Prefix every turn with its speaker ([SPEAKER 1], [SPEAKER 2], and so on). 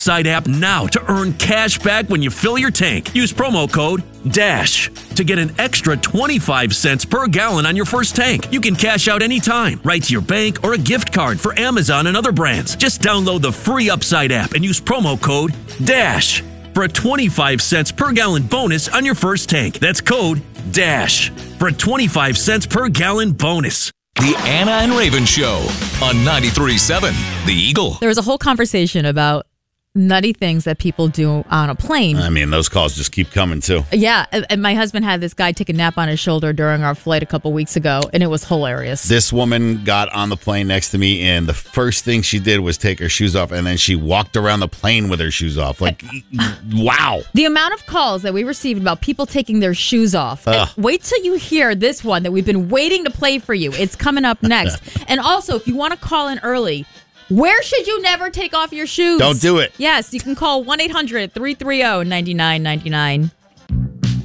[SPEAKER 1] Upside app now to earn cash back when you fill your tank. Use promo code DASH to get an extra 25 cents per gallon on your first tank. You can cash out anytime, right to your bank or a gift card for Amazon and other brands. Just download the free Upside app and use promo code DASH for a 25 cents per gallon bonus on your first tank. That's code DASH for a 25 cents per gallon bonus.
[SPEAKER 2] The Anna and Raven Show on 93.7 The Eagle.
[SPEAKER 3] There was a whole conversation about nutty things that people do on a plane.
[SPEAKER 4] I mean, those calls just keep coming, too.
[SPEAKER 3] Yeah, and my husband had this guy take a nap on his shoulder during our flight a couple weeks ago, and it was hilarious.
[SPEAKER 4] This woman got on the plane next to me, and the first thing she did was take her shoes off, and then she walked around the plane with her shoes off. Like, wow.
[SPEAKER 3] The amount of calls that we received about people taking their shoes off. Wait till you hear this one that we've been waiting to play for you. It's coming up next. And also, if you want to call in early, where should you never take off your shoes?
[SPEAKER 4] Don't do it.
[SPEAKER 3] Yes, you can call 1-800-330-9999.